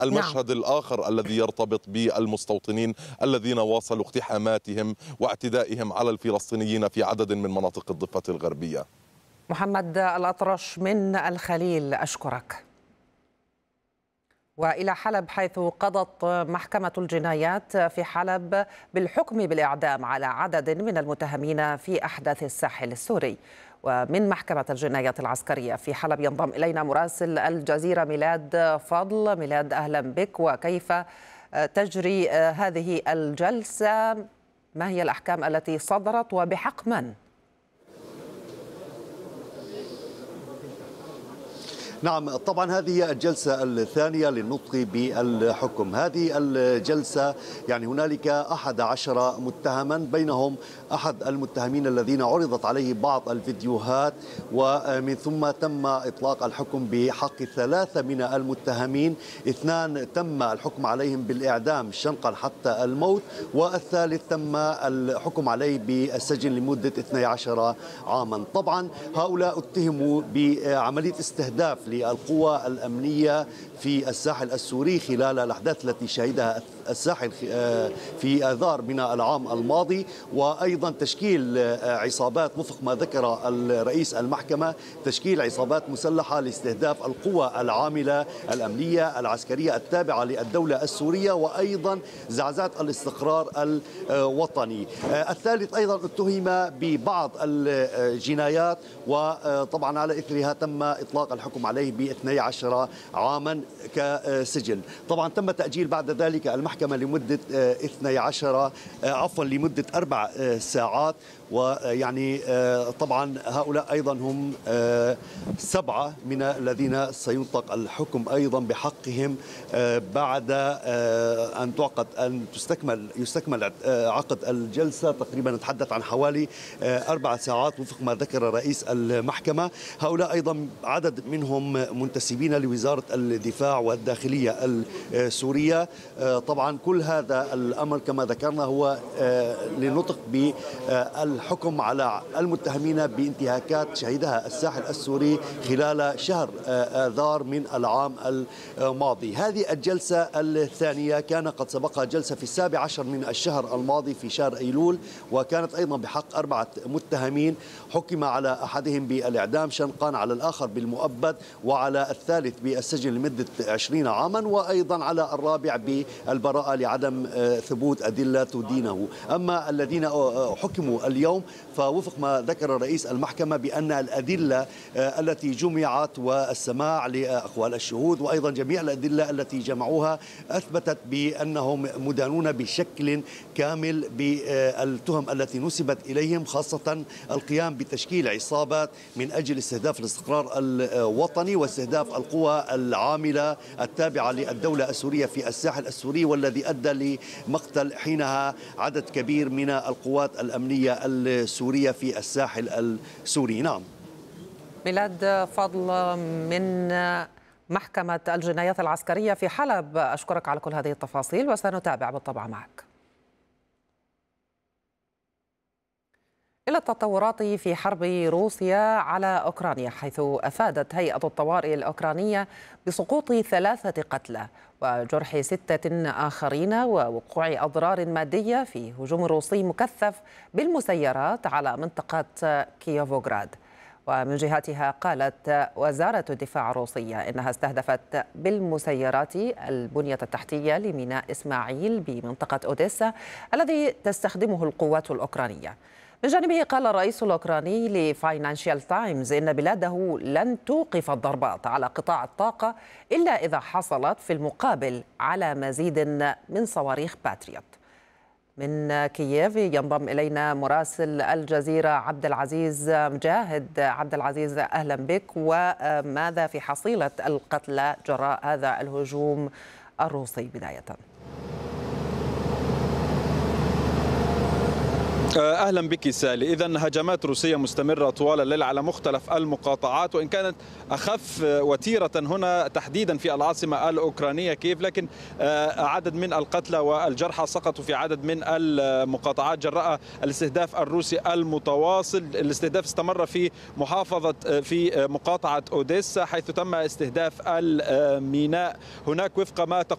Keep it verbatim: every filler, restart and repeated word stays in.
المشهد نعم. الآخر الذي يرتبط بالمستوطنين الذين واصلوا اقتحاماتهم واعتدائهم على الفلسطينيين في عدد من مناطق الضفة الغربية. محمد الأطرش من الخليل، أشكرك. وإلى حلب، حيث قضت محكمة الجنايات في حلب بالحكم بالإعدام على عدد من المتهمين في أحداث الساحل السوري. ومن محكمة الجنايات العسكرية في حلب ينضم إلينا مراسل الجزيرة ميلاد فضل. ميلاد، أهلا بك. وكيف تجري هذه الجلسة؟ ما هي الأحكام التي صدرت وبحق من؟ نعم، طبعا هذه هي الجلسة الثانية للنطق بالحكم. هذه الجلسة يعني هنالك أحد عشر متهما، بينهم أحد المتهمين الذين عرضت عليه بعض الفيديوهات، ومن ثم تم إطلاق الحكم بحق ثلاثة من المتهمين. اثنان تم الحكم عليهم بالإعدام شنقا حتى الموت، والثالث تم الحكم عليه بالسجن لمدة اثني عشر عاما. طبعا هؤلاء اتهموا بعملية استهداف للقوى الأمنية في الساحل السوري خلال الأحداث التي شهدها الساحل في آذار من العام الماضي، وأيضا تشكيل عصابات وفق ما ذكر الرئيس المحكمة، تشكيل عصابات مسلحة لاستهداف القوى العاملة الأمنية العسكرية التابعة للدولة السورية، وأيضا زعزعة الاستقرار الوطني. الثالث أيضا اتهم ببعض الجنايات، وطبعا على إثرها تم إطلاق الحكم عليه ب اثني عشر عاما كسجن. طبعا تم تأجيل بعد ذلك المحكمة لمدة اثني عشر عفوا لمدة أربع ساعات. ويعني طبعا هؤلاء أيضا هم سبعة من الذين سينطق الحكم أيضا بحقهم بعد أن تعقد أن تستكمل يستكمل عقد الجلسة. تقريبا نتحدث عن حوالي أربع ساعات وفق ما ذكر رئيس المحكمة. هؤلاء أيضا عدد منهم منتسبين لوزارة الدفاع والداخلية السورية. طبعا كل هذا الأمر كما ذكرنا هو لنطق بالحكم على المتهمين بانتهاكات شهدها الساحل السوري خلال شهر آذار من العام الماضي. هذه الجلسة الثانية كان قد سبقها جلسة في السابع عشر من الشهر الماضي في شهر أيلول، وكانت أيضا بحق أربعة متهمين. حكم على أحدهم بالإعدام شنقا، على الآخر بالمؤبد، وعلى الثالث بالسجن لمدة عشرين عاما، وأيضا على الرابع بالبراءة لعدم ثبوت أدلة تدينه. أما الذين حكموا اليوم فوفق ما ذكر رئيس المحكمة بأن الأدلة التي جمعت والسماع لأقوال الشهود وأيضا جميع الأدلة التي جمعوها أثبتت بأنهم مدانون بشكل كامل بالتهم التي نسبت إليهم، خاصة القيام بتشكيل عصابات من أجل استهداف الاستقرار الوطني واستهداف القوى العاملة التابعة للدولة السورية في الساحل السوري، والذي أدى لمقتل حينها عدد كبير من القوات الأمنية السورية في الساحل السوري. نعم. ميلاد فضل من محكمة الجنايات العسكرية في حلب، أشكرك على كل هذه التفاصيل وسنتابع بالطبع معك. إلى التطورات في حرب روسيا على أوكرانيا، حيث أفادت هيئة الطوارئ الأوكرانية بسقوط ثلاثة قتلى وجرح ستة آخرين ووقوع أضرار مادية في هجوم روسي مكثف بالمسيرات على منطقة كيوفوغراد. ومن جهتها قالت وزارة الدفاع الروسية إنها استهدفت بالمسيرات البنية التحتية لميناء إسماعيل بمنطقة أوديسا الذي تستخدمه القوات الأوكرانية. من جانبه قال الرئيس الأوكراني لفاينانشال تايمز إن بلاده لن توقف الضربات على قطاع الطاقة إلا إذا حصلت في المقابل على مزيد من صواريخ باتريوت. من كييف ينضم إلينا مراسل الجزيرة عبد العزيز مجاهد. عبد العزيز، أهلا بك. وماذا في حصيلة القتلى جراء هذا الهجوم الروسي بداية؟ أهلا بك سالي. إذن هجمات روسية مستمرة طوال الليل على مختلف المقاطعات، وإن كانت أخف وتيرة هنا تحديدا في العاصمة الأوكرانية كييف، لكن عدد من القتلى والجرحى سقطوا في عدد من المقاطعات جراء الاستهداف الروسي المتواصل. الاستهداف استمر في محافظة في مقاطعة أوديسا، حيث تم استهداف الميناء هناك وفق ما تقول